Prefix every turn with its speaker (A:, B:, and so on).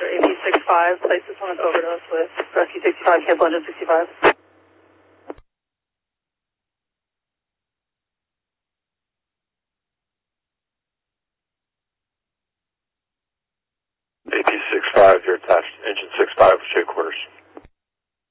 A: Officer AP65, place this on an overdose with Rescue 65, cancel engine 65.
B: AP65, you're attached. Engine 65, shake quarters.